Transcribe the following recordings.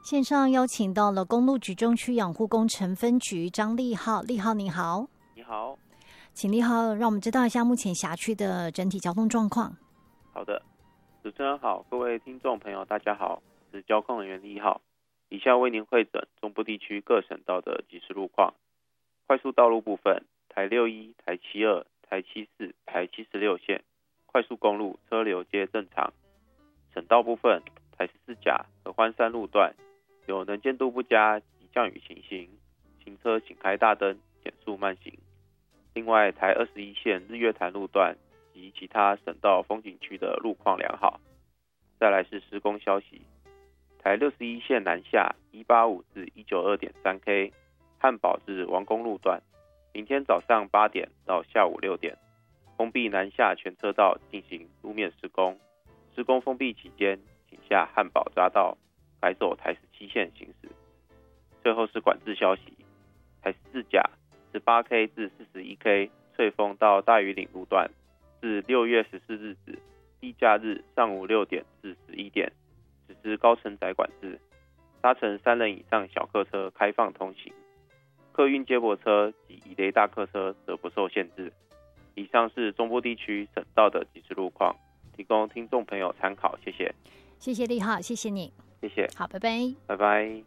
线上邀请到了公路局中区养护工程分局张立浩，立浩你好。 你好， 请立浩让我们知道一下目前辖区的整体交通状况。 好的，主持人好，各位听众朋友大家好，我是交控人员立浩，以下为您汇整中部地区各省道的即时路况。快速道路部分，台61、台72、台74、台76线快速公路车流皆正常。省道部分，台14甲合欢山路段有能见度不佳及降雨情形，行车请开大灯，减速慢行。另外，台21线日月潭路段及其他省道风景区的路况良好。再来是施工消息，台61线南下185至 192.3K 汉宝至王公路段，明天早上8点到下午6点，封闭南下全车道进行路面施工。施工封闭期间，请下汉宝匝道，改走台17线行驶。最后是管制消息，台14甲 18K 至 41K 翠峰到大屿岭路段，自6月14日止，例假日上午6点至11点，实施高承载管制，搭乘3人以上小客车开放通行，客运接驳车及乙类大客车则不受限制。以上是中部地区省道的即时路况，提供听众朋友参考，谢谢。 谢谢立浩，谢谢你， 谢谢， 好，拜拜， 拜拜。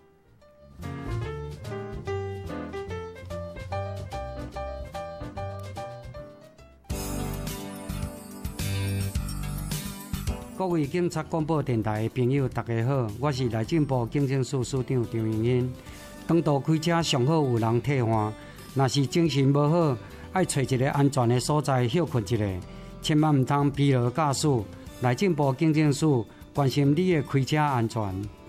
各位警察广播电台的朋友，大家好，我是内政部警政署署长张荣英。长途开车上好有人替换，若是精神无好，爱找一个安全的所在休困一下，千万唔通疲劳驾驶。内政部警政署关心你的开车安全。